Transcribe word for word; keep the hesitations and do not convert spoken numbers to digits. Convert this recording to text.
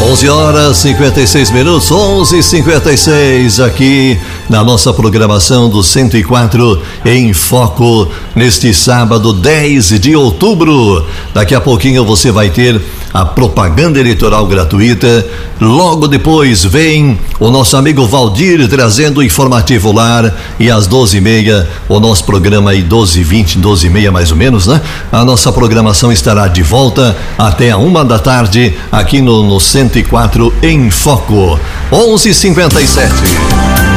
onze horas e cinquenta e seis minutos, onze e cinquenta e seis, aqui na nossa programação do cento e quatro em Foco, neste sábado dez de outubro. Daqui a pouquinho você vai ter a propaganda eleitoral gratuita. Logo depois vem o nosso amigo Valdir trazendo o informativo lar, e às doze e meia o nosso programa aí, doze e vinte, doze e meia mais ou menos, né? A nossa programação estará de volta até a uma da tarde aqui no, no cento e quatro em Foco. onze e cinquenta e sete.